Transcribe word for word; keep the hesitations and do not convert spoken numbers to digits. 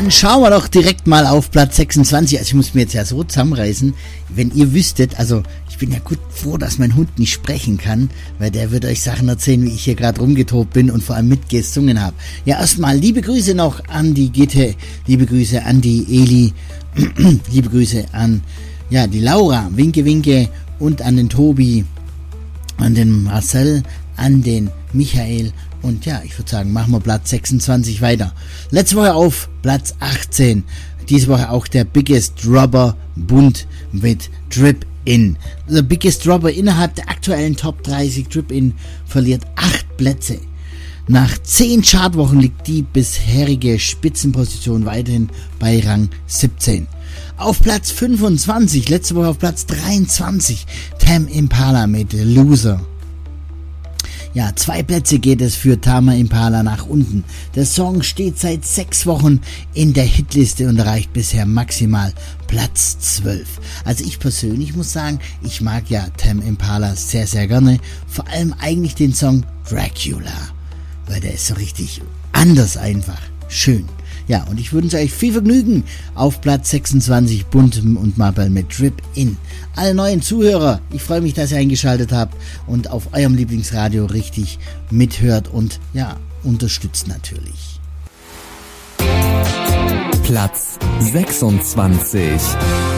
Dann schauen wir doch direkt mal auf Platz sechsundzwanzig. Also ich muss mir jetzt ja so zusammenreißen, wenn ihr wüsstet, also ich bin ja gut froh, dass mein Hund nicht sprechen kann, weil der wird euch Sachen erzählen, wie ich hier gerade rumgetobt bin und vor allem mitgesungen habe. Ja, erstmal liebe Grüße noch an die Gitte, liebe Grüße an die Eli, liebe Grüße an ja die Laura, Winke Winke und an den Tobi, an den Marcel, an den Michael. Und ja, ich würde sagen, machen wir Platz sechsundzwanzig weiter. Letzte Woche auf Platz achtzehn. Diese Woche auch der Biggest Dropper Bund mit Drip In. The Biggest Dropper innerhalb der aktuellen Top dreißig. Drip In verliert acht Plätze. Nach zehn Chartwochen liegt die bisherige Spitzenposition weiterhin bei Rang siebzehn. Auf Platz fünfundzwanzig, letzte Woche auf Platz dreiundzwanzig, Tame Impala mit Loser. Ja, zwei Plätze geht es für Tame Impala nach unten. Der Song steht seit sechs Wochen in der Hitliste und erreicht bisher maximal Platz zwölf. Also ich persönlich muss sagen, ich mag ja Tame Impala sehr, sehr gerne. Vor allem eigentlich den Song Dracula, weil der ist so richtig anders einfach. Schön. Ja, und ich wünsche euch viel Vergnügen auf Platz sechsundzwanzig, Bunt und Mabel mit Drip In. Alle neuen Zuhörer, ich freue mich, dass ihr eingeschaltet habt und auf eurem Lieblingsradio richtig mithört und ja, unterstützt natürlich. Platz sechsundzwanzig.